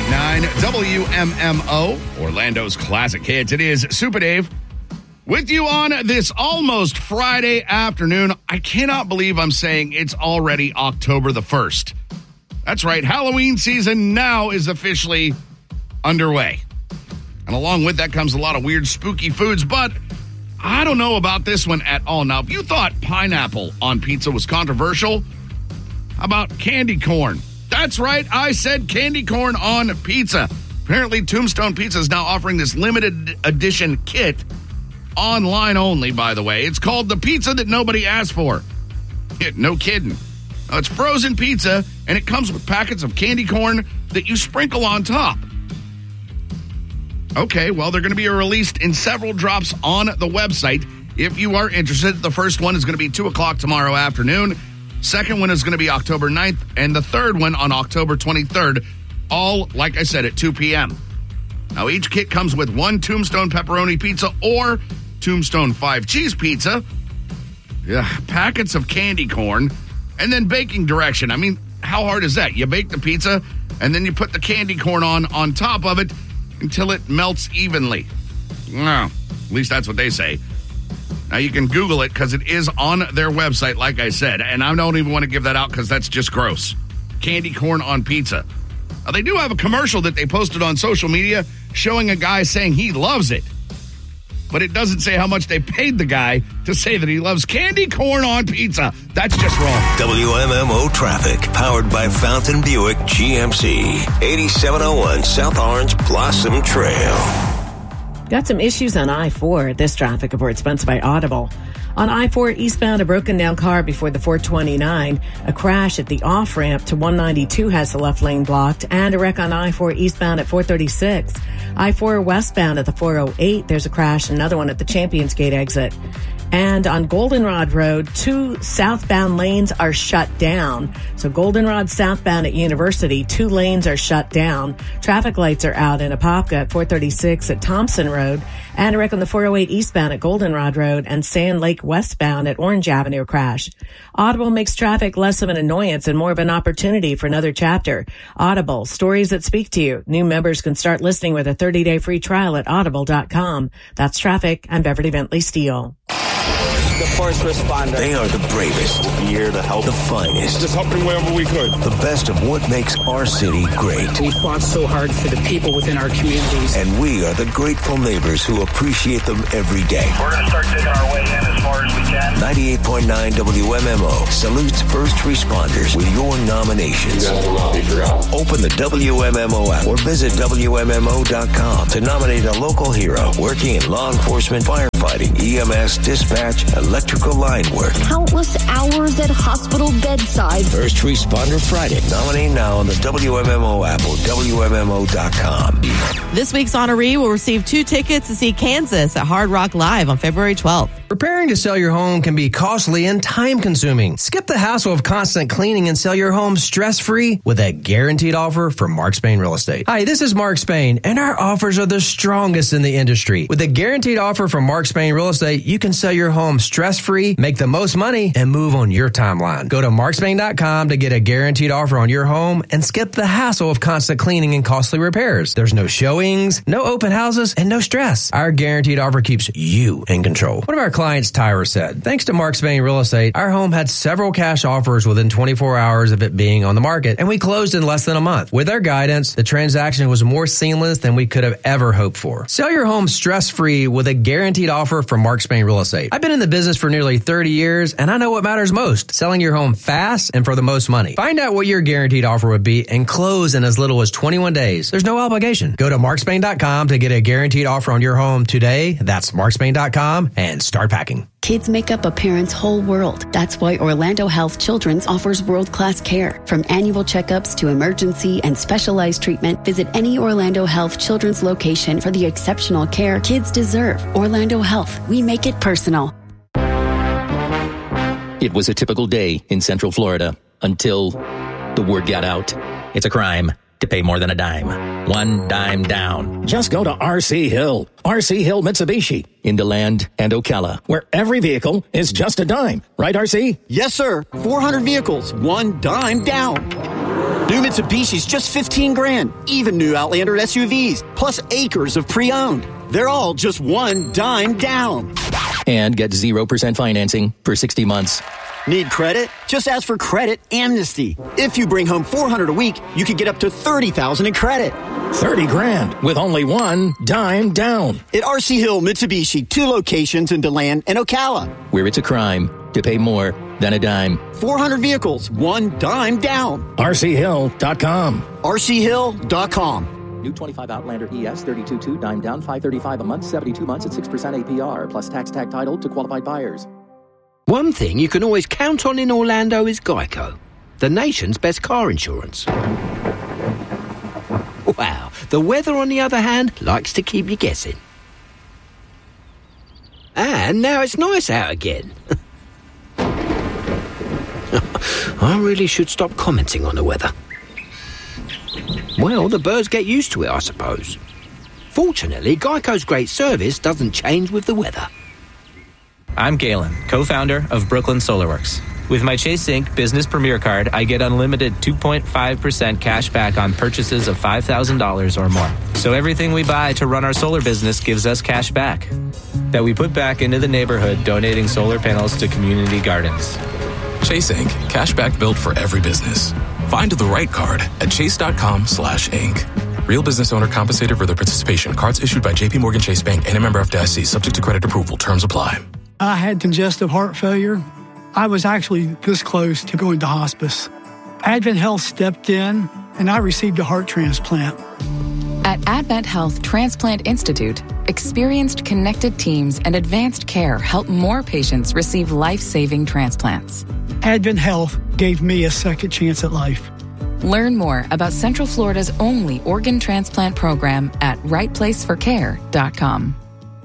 98.9 WMMO, Orlando's classic hits. It is Super Dave with you on this almost Friday afternoon. I cannot believe I'm saying it's already October the 1st. That's right. Halloween season now is officially underway. And along with that comes a lot of weird, spooky foods, but I don't know about this one at all. Now, if you thought pineapple on pizza was controversial, how about candy corn? That's right, I said candy corn on pizza. Apparently, Tombstone Pizza is now offering this limited edition kit, online only, by the way. It's called the pizza that nobody asked for. Yeah, no kidding. Now, it's frozen pizza, and it comes with packets of candy corn that you sprinkle on top. Okay, well, they're going to be released in several drops on the website. If you are interested, the first one is going to be 2 o'clock tomorrow afternoon. Second one is going to be October 9th, and the third one on October 23rd, all, like I said, at 2 p.m. Now, each kit comes with one Tombstone pepperoni pizza or Tombstone 5-cheese pizza, packets of candy corn, and then baking direction. I mean, how hard is that? You bake the pizza, and then you put the candy corn on top of it until it melts evenly. Well, at least that's what they say. Now, you can Google it because it is on their website, like I said, and I don't even want to give that out because that's just gross. Candy corn on pizza. Now, they do have a commercial that they posted on social media showing a guy saying he loves it, but it doesn't say how much they paid the guy to say that he loves candy corn on pizza. That's just wrong. WMMO traffic, powered by Fountain Buick GMC, 8701 South Orange Blossom Trail. Got some issues on I-4. This traffic report sponsored by Audible. On I-4 eastbound, a broken down car before the 429. A crash at the off-ramp to 192 has the left lane blocked. And a wreck on I-4 eastbound at 436. I-4 westbound at the 408. There's a crash. Another one at the Champions Gate exit. And on Goldenrod Road, 2 southbound lanes are shut down. So Goldenrod southbound at University, 2 lanes are shut down. Traffic lights are out in Apopka at 436 at Thompson Road. And a wreck on the 408 eastbound at Goldenrod Road and Sand Lake westbound at Orange Avenue crash. Audible makes traffic less of an annoyance and more of an opportunity for another chapter. Audible, stories that speak to you. New members can start listening with a 30-day free trial at audible.com. That's traffic. I'm Beverly Bentley Steele. The first responder. They are the bravest. We'll be here to help. The finest. Just helping wherever we could. The best of what makes our city great. We fought so hard for the people within our communities. And we are the grateful neighbors who appreciate them every day. We're going to start digging our way in as far as we can. 98.9 WMMO salutes first responders with your nominations. You guys will not be forgotten. Open the WMMO app or visit WMMO.com to nominate a local hero working in law enforcement, firefighting, EMS, dispatch, electrical line work. Countless hours at hospital bedside. First Responder Friday. Nominate now on the WMMO app or WMMO.com. This week's honoree will receive 2 tickets to see Kansas at Hard Rock Live on February 12th. Preparing to sell your home can be costly and time-consuming. Skip the hassle of constant cleaning and sell your home stress-free with a guaranteed offer from Mark Spain Real Estate. Hi, this is Mark Spain, and our offers are the strongest in the industry. With a guaranteed offer from Mark Spain Real Estate, you can sell your home stress-free, make the most money, and move on your timeline. Go to markspain.com to get a guaranteed offer on your home and skip the hassle of constant cleaning and costly repairs. There's no showings, no open houses, and no stress. Our guaranteed offer keeps you in control. One of our clients, Tyra, said, thanks to Mark Spain Real Estate, our home had several cash offers within 24 hours of it being on the market, and we closed in less than a month. With our guidance, the transaction was more seamless than we could have ever hoped for. Sell your home stress-free with a guaranteed offer from Mark Spain Real Estate. I've been in the business for nearly 30 years, and I know what matters most, selling your home fast and for the most money. Find out what your guaranteed offer would be and close in as little as 21 days. There's no obligation. Go to markspain.com to get a guaranteed offer on your home today. That's markspain.com and start packing. Kids make up a parent's whole world. That's why Orlando Health Children's offers world-class care. From annual checkups to emergency and specialized treatment, visit any Orlando Health Children's location for the exceptional care kids deserve. Orlando Health. We make it personal. It was a typical day in Central Florida until the word got out. It's a crime to pay more than a dime. One dime down. Just go to RC Hill. RC Hill Mitsubishi in DeLand and Ocala, where every vehicle is just a dime. Right, RC? Yes, sir. 400 vehicles, one dime down. New Mitsubishi's just 15 grand. Even new Outlander SUVs, plus acres of pre-owned. They're all just one dime down. And get 0% financing for 60 months. Need credit? Just ask for Credit Amnesty. If you bring home $400 a week, you could get up to $30,000 in credit. 30 grand with only one dime down. At RC Hill Mitsubishi, 2 locations in DeLand and Ocala. Where it's a crime to pay more than a dime. 400 vehicles, one dime down. RCHill.com. RCHill.com. New 25 Outlander ES 32.2 dime down, $535 a month, 72 months at 6% APR, plus tax tag title to qualified buyers. One thing you can always count on in Orlando is Geico, the nation's best car insurance. Wow, the weather, on the other hand, likes to keep you guessing. And now it's nice out again. I really should stop commenting on the weather. Well, the birds get used to it, I suppose. Fortunately, Geico's great service doesn't change with the weather. I'm Galen, co-founder of Brooklyn SolarWorks. With my Chase Inc. Business Premier Card, I get unlimited 2.5% cash back on purchases of $5,000 or more. So everything we buy to run our solar business gives us cash back that we put back into the neighborhood, donating solar panels to community gardens. Chase Inc. Cashback built for every business. Find the right card at chase.com/Inc. Real business owner compensated for their participation. Cards issued by J.P. Morgan Chase Bank and a member FDIC. Subject to credit approval. Terms apply. I had congestive heart failure. I was actually this close to going to hospice. Advent Health stepped in, and I received a heart transplant. At Advent Health Transplant Institute, experienced connected teams and advanced care help more patients receive life-saving transplants. Advent Health gave me a second chance at life. Learn more about Central Florida's only organ transplant program at rightplaceforcare.com.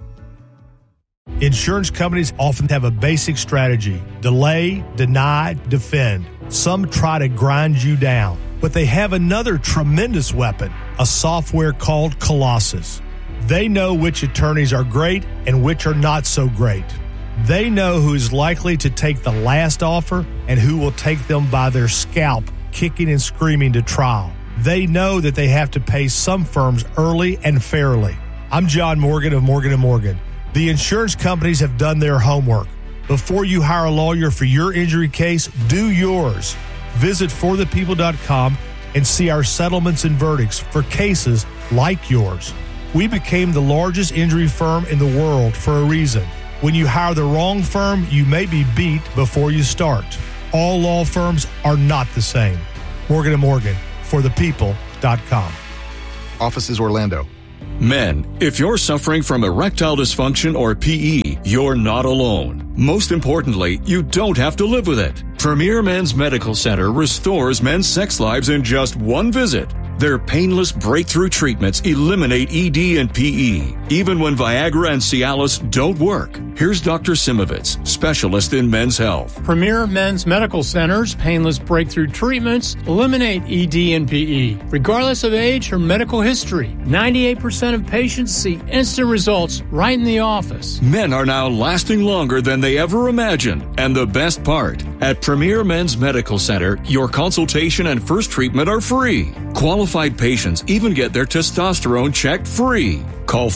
Insurance companies often have a basic strategy: delay, deny, defend. Some try to grind you down, but they have another tremendous weapon, a software called Colossus. They know which attorneys are great and which are not so great. They know who is likely to take the last offer and who will take them by their scalp, kicking and screaming to trial. They know that they have to pay some firms early and fairly. I'm John Morgan of Morgan & Morgan. The insurance companies have done their homework. Before you hire a lawyer for your injury case, do yours. Visit forthepeople.com and see our settlements and verdicts for cases like yours. We became the largest injury firm in the world for a reason. When you hire the wrong firm, you may be beat before you start. All law firms are not the same. Morgan & Morgan, forthepeople.com. Offices Orlando. Men, if you're suffering from erectile dysfunction or PE, you're not alone. Most importantly, you don't have to live with it. Premier Men's Medical Center restores men's sex lives in just one visit. Their painless breakthrough treatments eliminate ED and PE, even when Viagra and Cialis don't work. Here's Dr. Simovitz, specialist in men's health. Premier Men's Medical Center's painless breakthrough treatments eliminate ED and PE, regardless of age or medical history. 98% of patients see instant results right in the office. Men are now lasting longer than they ever imagined. And the best part, at Premier Men's Medical Center, your consultation and first treatment are free. Qualified patients even get their testosterone checked free. Call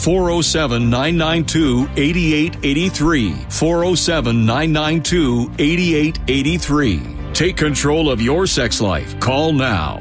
407-992-8883. 407-992-8883. Take control of your sex life. Call now.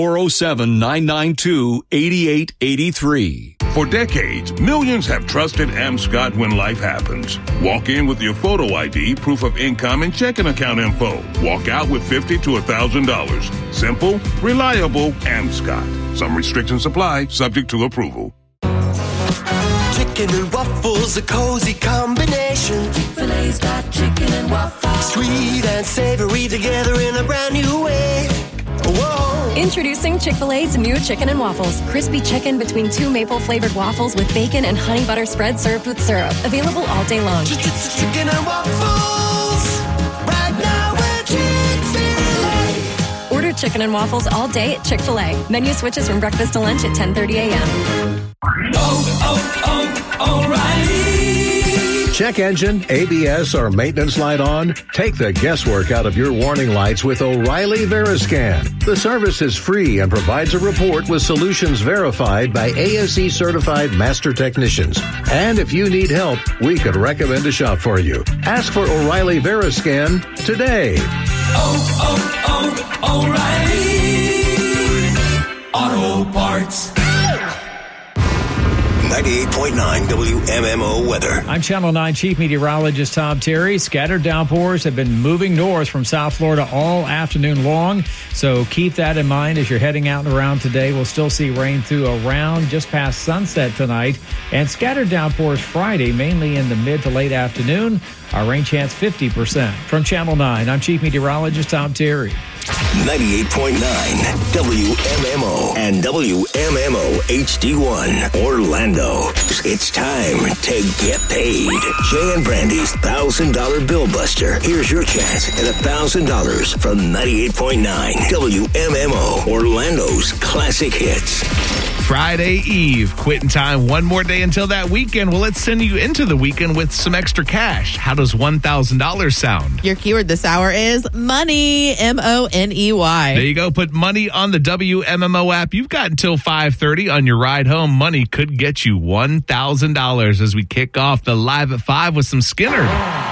407-992-8883. For decades, millions have trusted AmScott when life happens. Walk in with your photo ID, proof of income, and checking account info. Walk out with $50 to $1,000. Simple, reliable, AmScott. Some restrictions apply, subject to approval. Chicken and waffles, a cozy combination. Chick-fil-A's got chicken and waffles. Sweet and savory together in a brand new way. Whoa. Introducing Chick-fil-A's new chicken and waffles. Crispy chicken between 2 maple-flavored waffles with bacon and honey butter spread served with syrup. Available all day long. Chicken and waffles. Right now at Chick-fil-A. Order chicken and waffles all day at Chick-fil-A. Menu switches from breakfast to lunch at 10:30 a.m. O'Reilly check engine, ABS, or maintenance light on? Take the guesswork out of your warning lights with O'Reilly Veriscan. The service is free and provides a report with solutions verified by ASE certified master technicians. And if you need help, we could recommend a shop for you. Ask for O'Reilly Veriscan today. O'Reilly Auto Parts. 98.9 WMMO weather. I'm Channel 9 Chief Meteorologist Tom Terry. Scattered downpours have been moving north from South Florida all afternoon long, so keep that in mind as you're heading out and around today. We'll still see rain through around just past sunset tonight, and scattered downpours Friday, mainly in the mid to late afternoon. Our rain chance 50%. From Channel 9, I'm Chief Meteorologist Tom Terry. 98.9 WMMO and WMMO HD1 Orlando. It's time to get paid. Jay and Brandy's $1,000 Bill Buster. Here's your chance at $1,000 from 98.9 WMMO Orlando's classic hits. Friday Eve, quitting time. One more day until that weekend. Well, let's send you into the weekend with some extra cash. How does $1,000 sound? Your keyword this hour is money, M-O-N-E-Y. There you go. Put money on the WMMO app. You've got until 5:30 on your ride home. Money could get you $1,000 as we kick off the Live at 5 with some Skinner.